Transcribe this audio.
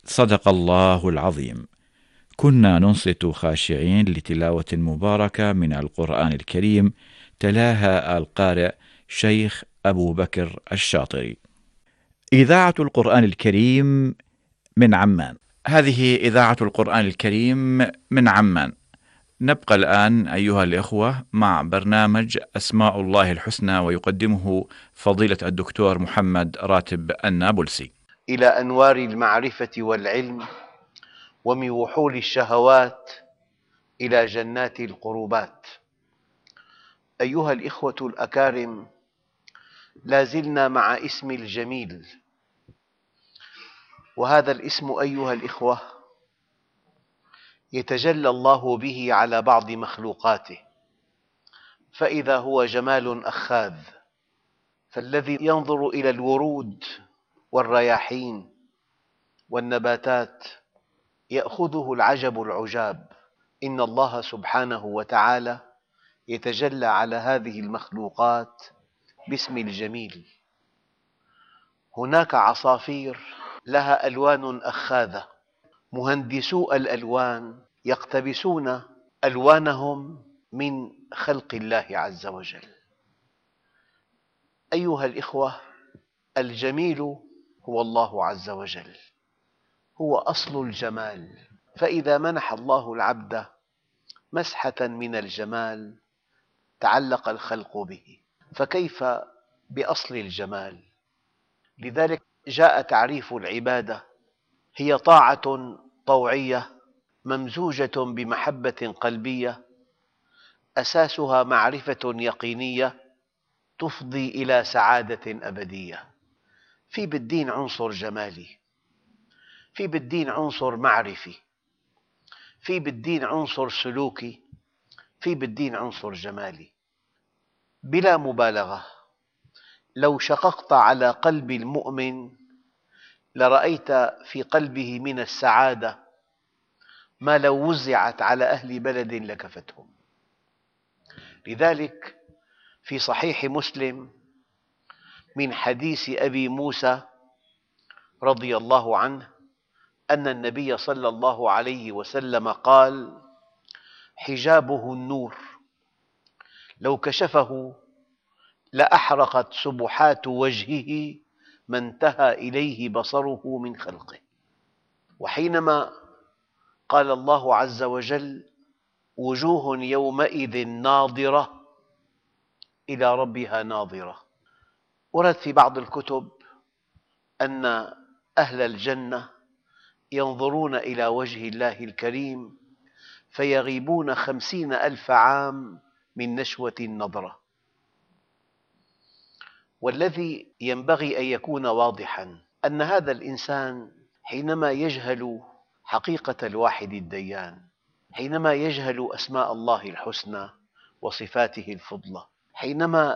صدق الله العظيم. كنا ننصت خاشعين لتلاوة مباركة من القرآن الكريم، تلاها القارئ شيخ أبو بكر الشاطري. إذاعة القرآن الكريم من عمان. هذه إذاعة القرآن الكريم من عمان. نبقى الآن أيها الإخوة مع برنامج أسماء الله الحسنى، ويقدمه فضيلة الدكتور محمد راتب النابلسي. إلى أنوار المعرفة والعلم، ومن وحول الشهوات إلى جنات القربات. أيها الإخوة الأكارم، لا زلنا مع اسم الجميل، وهذا الاسم أيها الإخوة يتجلى الله به على بعض مخلوقاته، فإذا هو جمال أخاذ، فالذي ينظر إلى الورود والرياحين والنباتات يأخذه العجب العجاب. إن الله سبحانه وتعالى يتجلى على هذه المخلوقات باسم الجميل. هناك عصافير لها ألوان أخاذة، مهندسو الألوان يقتبسون ألوانهم من خلق الله عز وجل. أيها الإخوة، الجميل هو الله عز وجل، هو أصل الجمال، فإذا منح الله العبد مسحة من الجمال تعلق الخلق به، فكيف بأصل الجمال؟ لذلك جاء تعريف العبادة: هي طاعة طوعية ممزوجة بمحبة قلبية، أساسها معرفة يقينية تفضي إلى سعادة أبدية. في بالدين عنصر جمالي، في بالدين عنصر معرفي، في بالدين عنصر سلوكي، في بالدين عنصر جمالي. بلا مبالغة، لو شققت على قلب المؤمن لرأيت في قلبه من السعادة ما لو وزعت على أهل بلد لكفتهم. لذلك في صحيح مسلم من حديث أبي موسى رضي الله عنه أن النبي صلى الله عليه وسلم قال: حجابه النور، لو كشفه لأحرقت سبحات وجهه ما انتهى إليه بصره من خلقه. وحينما قال الله عز وجل: وجوه يومئذ ناظرة إلى ربها ناظرة، ورد في بعض الكتب أن أهل الجنة ينظرون إلى وجه الله الكريم فيغيبون 50,000 عام من نشوة النظرة. والذي ينبغي أن يكون واضحاً أن هذا الإنسان حينما يجهل حقيقة الواحد الديان، حينما يجهل أسماء الله الحسنى وصفاته الفضلى، حينما